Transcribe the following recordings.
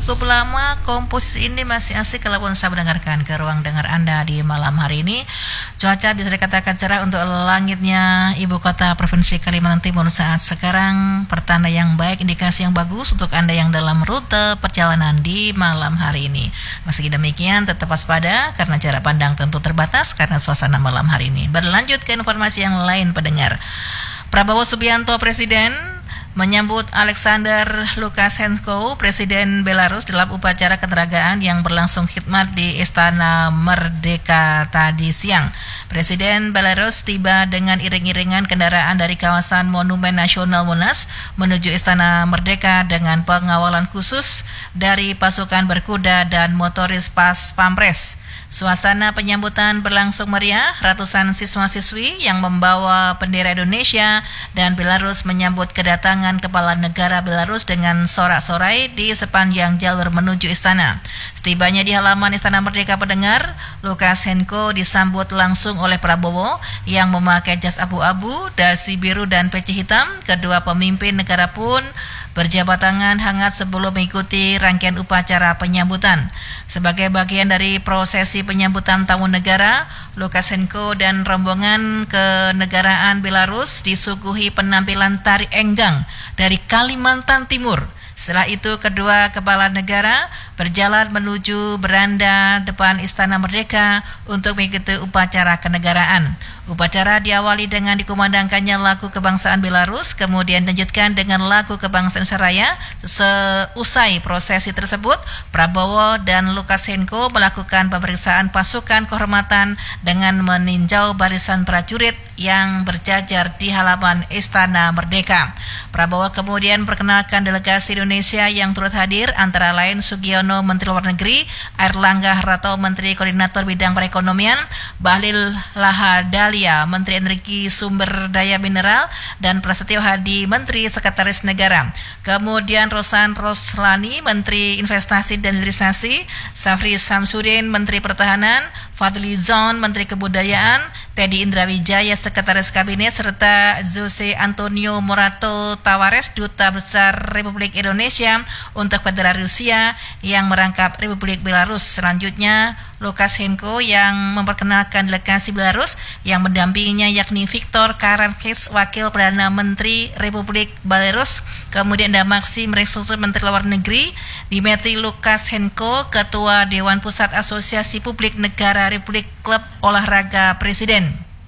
cukup lama. Komposisi ini masih asik kalau saya mendengarkan ke ruang dengar Anda di malam hari ini. Cuaca bisa dikatakan cerah untuk langitnya ibu kota Provinsi Kalimantan Timur saat sekarang. Pertanda yang baik, indikasi yang bagus untuk Anda yang dalam rute perjalanan di malam hari ini. Meski demikian tetap waspada karena jarak pandang tentu terbatas karena suasana malam hari ini. Berlanjut ke informasi yang lain pendengar. Prabowo Subianto Presiden menyambut Alexander Lukashenko, Presiden Belarus dalam upacara kenegaraan yang berlangsung khidmat di Istana Merdeka tadi siang. Presiden Belarus tiba dengan iring-iringan kendaraan dari kawasan Monumen Nasional Monas menuju Istana Merdeka dengan pengawalan khusus dari pasukan berkuda dan motoris pas Pampres. Suasana penyambutan berlangsung meriah, ratusan siswa-siswi yang membawa bendera Indonesia dan Belarus menyambut kedatangan Kepala Negara Belarus dengan sorak-sorai di sepanjang jalur menuju istana. Setibanya di halaman Istana Merdeka pendengar, Lukashenko disambut langsung oleh Prabowo yang memakai jas abu-abu, dasi biru dan peci hitam. Kedua pemimpin negara pun berjabat tangan hangat sebelum mengikuti rangkaian upacara penyambutan. Sebagai bagian dari prosesi penyambutan tamu negara, Lukashenko dan rombongan kenegaraan Belarus disuguhi penampilan tari enggang dari Kalimantan Timur. Setelah itu kedua kepala negara berjalan menuju beranda depan Istana Merdeka untuk mengikuti upacara kenegaraan. Upacara diawali dengan dikumandangkannya lagu kebangsaan Belarus, kemudian dilanjutkan dengan lagu kebangsaan Indonesia. Seusai prosesi tersebut, Prabowo dan Lukashenko melakukan pemeriksaan pasukan kehormatan dengan meninjau barisan prajurit yang berjajar di halaman Istana Merdeka. Prabowo kemudian memperkenalkan delegasi Indonesia yang turut hadir, antara lain Sugiono Menteri Luar Negeri, Airlangga Hartarto Menteri Koordinator Bidang Perekonomian, Bahlil Lahadalia Menteri Energi Sumber Daya Mineral, dan Prasetyo Hadi Menteri Sekretaris Negara. Kemudian Rosan Roslani Menteri Investasi dan Hilirisasi, Safri Samsudin Menteri Pertahanan, Fadli Zon Menteri Kebudayaan, Teddy Indrawijaya Sekretaris Kabinet, serta Jose Antonio Morato Tavares Duta Besar Republik Indonesia untuk Federasi Rusia yang merangkap Republik Belarus. Selanjutnya Lukashenko yang memperkenalkan delegasi Belarus yang mendampinginya yakni Viktor Karankis, Wakil Perdana Menteri Republik Belarus. Kemudian ada Maxim Ressursi Menteri Luar Negeri, Dmitry Lukashenko, Ketua Dewan Pusat Asosiasi Publik Negara Republik Klub Olahraga Presiden.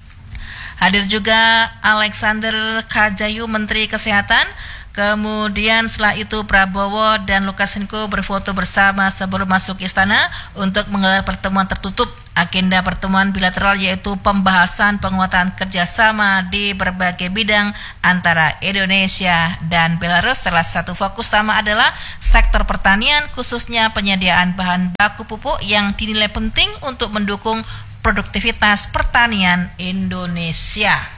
Hadir juga Alexander Kajayu Menteri Kesehatan. Kemudian setelah itu Prabowo dan Lukashenko berfoto bersama sebelum masuk istana untuk menggelar pertemuan tertutup. Agenda pertemuan bilateral yaitu pembahasan penguatan kerjasama di berbagai bidang antara Indonesia dan Belarus. Salah satu fokus utama adalah sektor pertanian, khususnya penyediaan bahan baku pupuk yang dinilai penting untuk mendukung produktivitas pertanian Indonesia.